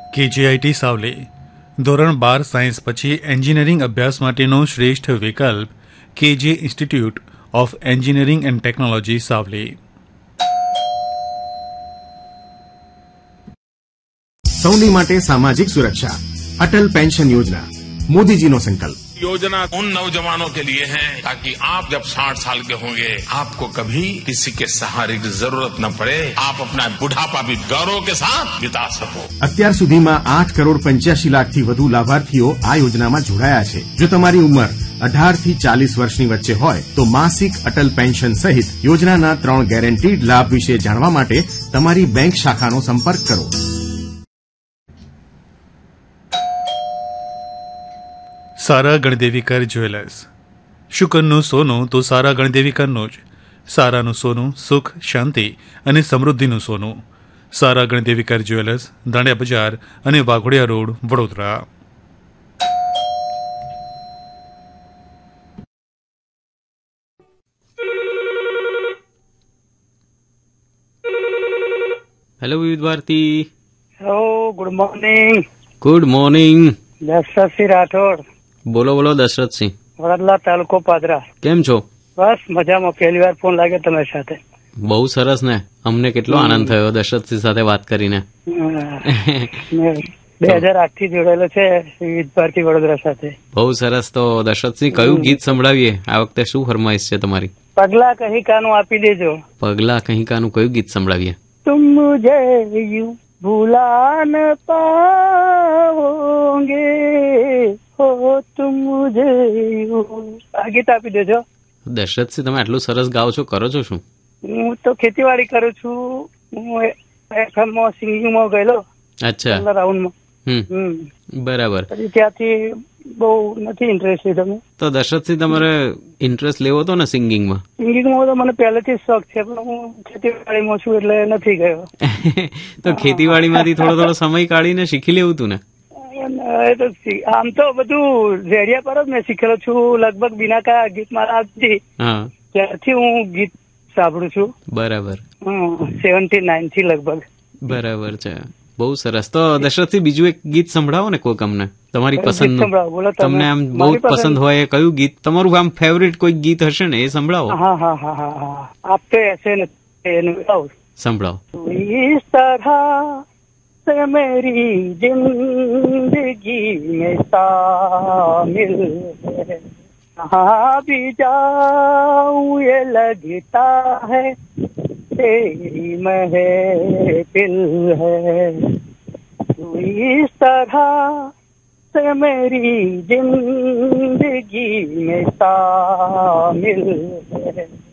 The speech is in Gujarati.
KJIT સાવલી ધોરણ 12 સાયન્સ પછી એન્જિનિયરિંગ અભ્યાસ માટેનો શ્રેષ્ઠ વિકલ્પ KJ institute of engineering and technology Savli. સૌની માટે સામાજિક સુરક્ષા, અટલ પેન્શન યોજના, મોદીજીનો સંકલ્પ. योजना उन नौजवानों के लिए है ताकि आप जब 60 साल के होंगे आपको कभी किसी के सहारे की जरूरत न पड़े, आप अपना बुढ़ापा भी गौरव के साथ बिता सको. અત્યાર સુધીમાં 8,85,00,000થી વધુ લાભાર્થીઓ આ યોજનામાં જોડાયા છે. જો તમારી ઉંમર 18 થી 40 વર્ષની વચ્ચે હોય તો માસિક અટલ પેન્શન સહિત યોજનાના 3 ગેરંટીડ લાભ વિશે જાણવા માટે તમારી બેંક શાખાનો સંપર્ક કરો. સારા ગણદેવીકર જ્વેલર્સ. શુકનનું સોનું તો સારા ગણદેવીકરનું જ. સારાનું સોનું સુખ, શાંતિ અને સમૃદ્ધિનું સોનું. સારા ગણદેવીકર જ્વેલર્સ, દાંડિયા બજાર અને વાઘોડિયા રોડ, વડોદરા. હેલો વિવિધ Bharati. Hello, good morning. Good morning. Dashrathsinh Rathod. બોલો બોલો દશરથસિંહ. વડોદરા તાલુકો પાદરા. કેમ છો? બસ મજામાં. પહેલી વાર ફોન લાગ્યો તમારી સાથે. બહુ સરસ ને, અમને કેટલો આનંદ થયો દશરથસિંહ સાથે વાત કરીને. 2008 થી જોડાયેલો છે વિવિધ ભારતી વડોદરા સાથે. બહુ સરસ. તો દશરથસિંહ, કયું ગીત સંભળાવીએ? આ વખતે શું ફરમાઈશ છે તમારી? પગલા કહી કાનું આપી દેજો. પગલા કહી કાનું કયું ગીત સંભળાવીએ? तुम मुझे यूं भुला न पाओगे हो, तुम मुझे यूं. આ ગીત આપી દેજો. દશરથસિંહ, તમે આટલું સરસ ગાઓ છો, કરો છો શું? હું તો ખેતીવાડી કરું છું. હું FM માં સિંગિંગમાં ગયેલો. અચ્છા, રાઉન્ડમાં. બરાબર. પછી ત્યાંથી બહુ નથી ઇન્ટરેસ્ટેડ. તમે તો દશરથસિંહ, તમારે ઇન્ટરેસ્ટ લેવો હતો ને સિંગિંગમાં? સિંગિંગમાં તો મને પહેલેથી જ શોખ છે, પણ હું ખેતીવાડીમાં છું એટલે નથી ગયો. તો ખેતીવાડીમાંથી થોડો સમય કાઢીને શીખી લેવું તું ને? આમ તો બધું રેડિયા પર જ મેં શીખેલો છું. લગભગ બિનાકા ગીત મારા ત્યારથી હું ગીત સાંભળું છું. બરાબર. 79 થી લગભગ. બરાબર છે. બહુ સરસ. તો દશરથસિંહ, બીજું એક ગીત સંભળાવો ને કોક અમને, તમારી પસંદ. તમને આમ બહુ પસંદ હોય કયું ગીત? તમારું આમ ફેવરિટ કોઈ ગીત હશે ને, એ સંભળાવો. હા. આપ તો એસે સંભળાવો. इस तरह से मेरी जिंदगी में शामिल है, कहाँ भी जाऊं ये लगता है तेरी महफिल है. इस तरह से मेरी जिंदगी में शामिल है.